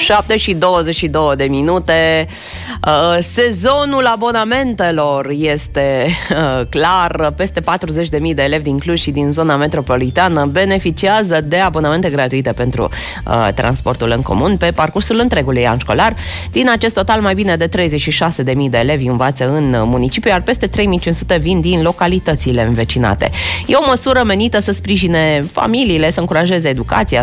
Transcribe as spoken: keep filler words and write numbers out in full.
șapte și douăzeci și două de minute. Sezonul abonamentelor este clar. Peste patruzeci de mii de elevi din Cluj și din zona metropolitană beneficiază de abonamente gratuite pentru transportul în comun pe parcursul întregului an școlar. Din acest total, mai bine de treizeci și șase de mii de elevi învață în municipiu, iar peste trei mii cinci sute vin din localitățile învecinate. E o măsură menită să sprijine familiile, să încurajeze educația,